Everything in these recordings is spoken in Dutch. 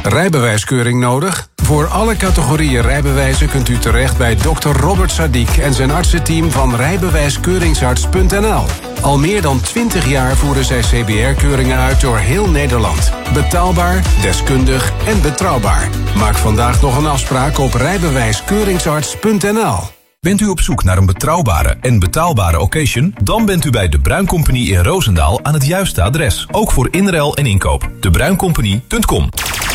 Rijbewijskeuring nodig? Voor alle categorieën rijbewijzen kunt u terecht bij Dr. Robert Sadiq en zijn artsenteam van rijbewijskeuringsarts.nl. Al meer dan 20 jaar voeren zij CBR-keuringen uit door heel Nederland. Betaalbaar, deskundig en betrouwbaar. Maak vandaag nog een afspraak op rijbewijskeuringsarts.nl. Bent u op zoek naar een betrouwbare en betaalbare occasion? Dan bent u bij De Bruin Company in Roosendaal aan het juiste adres. Ook voor inruil en inkoop. debruincompany.com.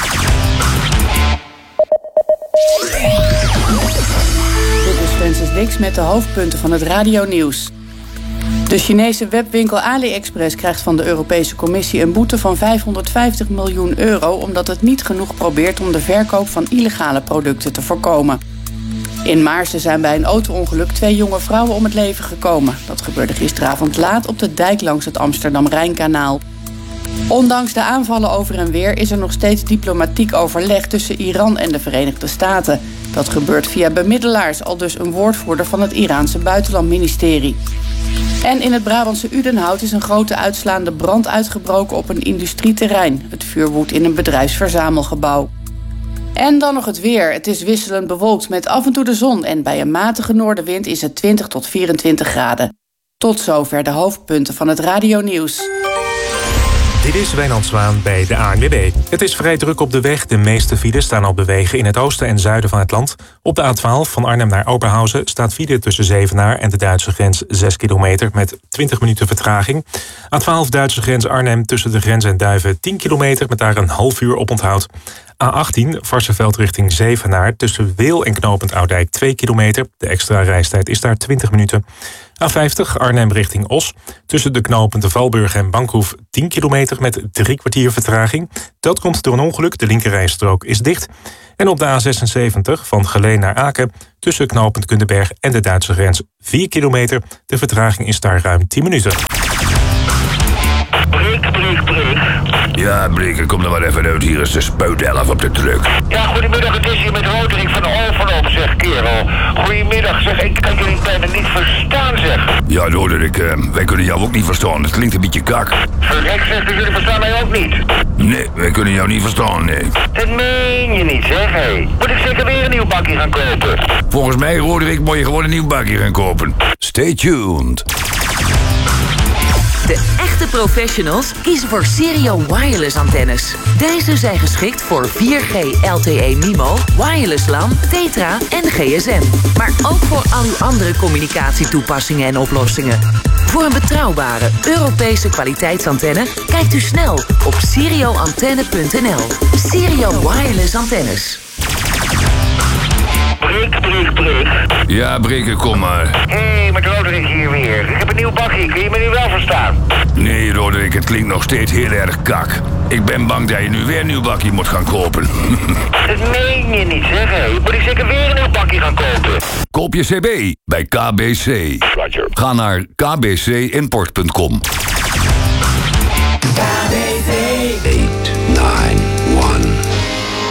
Dit is Francis Dix met de hoofdpunten van het radionieuws. De Chinese webwinkel AliExpress krijgt van de Europese Commissie een boete van 550 miljoen euro... omdat het niet genoeg probeert om de verkoop van illegale producten te voorkomen. In Maarsen zijn bij een auto-ongeluk 2 jonge vrouwen om het leven gekomen. Dat gebeurde gisteravond laat op de dijk langs het Amsterdam-Rijnkanaal. Ondanks de aanvallen over en weer is er nog steeds diplomatiek overleg tussen Iran en de Verenigde Staten. Dat gebeurt via bemiddelaars, aldus een woordvoerder van het Iraanse buitenlandministerie. En in het Brabantse Udenhout is een grote uitslaande brand uitgebroken op een industrieterrein. Het vuur woedt in een bedrijfsverzamelgebouw. En dan nog het weer. Het is wisselend bewolkt met af en toe de zon en bij een matige noordenwind is het 20 tot 24 graden. Tot zover de hoofdpunten van het radionieuws. Dit is Wijnand Zwaan bij de ANWB. Het is vrij druk op de weg. De meeste files staan al bewegen in het oosten en zuiden van het land. Op de A12 van Arnhem naar Oberhausen staat file tussen Zevenaar en de Duitse grens 6 kilometer met 20 minuten vertraging. A12 Duitse grens Arnhem tussen de grens en Duiven 10 kilometer met daar een half uur oponthoud. A18 Varsseveld richting Zevenaar tussen Weel en knooppunt Oudijk 2 kilometer. De extra reistijd is daar 20 minuten. A50 Arnhem richting Os. Tussen de knooppunten Valburg en Bankhoef 10 kilometer met 3 kwartier vertraging. Dat komt door een ongeluk. De linkerrijstrook is dicht. En op de A76 van Geleen naar Aken. Tussen knooppunt Kundenberg en de Duitse grens 4 kilometer. De vertraging is daar ruim 10 minuten. Breek. Ja, Breek, kom er maar even uit. Hier is de spuitelf op de truck. Ja, goedemiddag, het is hier met Roderick van Overloop, zeg, kerel. Goedemiddag, zeg, ik kan jullie bijna niet verstaan, zeg. Ja, Roderick, wij kunnen jou ook niet verstaan. Het klinkt een beetje kak. Verrek, zeg, dus jullie verstaan mij ook niet? Nee, wij kunnen jou niet verstaan, nee. Dat meen je niet, zeg, hé. Moet ik zeker weer een nieuw bakje gaan kopen? Volgens mij, Roderick, moet je gewoon een nieuw bakje gaan kopen. Stay tuned. De echte professionals kiezen voor Sirio Wireless antennes. Deze zijn geschikt voor 4G LTE MIMO, wireless LAN, Tetra en GSM. Maar ook voor al uw andere communicatietoepassingen en oplossingen. Voor een betrouwbare Europese kwaliteitsantenne kijkt u snel op sirioantenne.nl. Sirio Wireless antennes. Breek. Ja, Breek, kom maar. Hé, met Roderick hier weer. Ik heb een nieuw bakje, kun je me nu wel verstaan? Nee, Roderick, het klinkt nog steeds heel erg kak. Ik ben bang dat je nu weer een nieuw bakje moet gaan kopen. Dat meen je niet, zeg, hé. Moet ik zeker weer een nieuw bakje gaan kopen? Koop je CB bij KBC. Roger. Ga naar kbcimport.com. KBC.